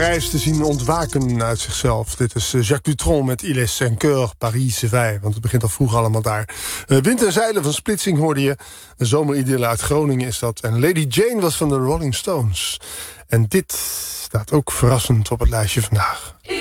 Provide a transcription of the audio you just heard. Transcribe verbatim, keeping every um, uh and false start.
Parijs te zien ontwaken uit zichzelf. Dit is Jacques Dutronc met Il est cinq heures, Paris s'éveille. Want het begint al vroeg allemaal daar. Uh, Wind en zeilen van Splitsing hoorde je. Een zomeridylle uit Groningen is dat. En Lady Jane was van de Rolling Stones. En dit staat ook verrassend op het lijstje vandaag.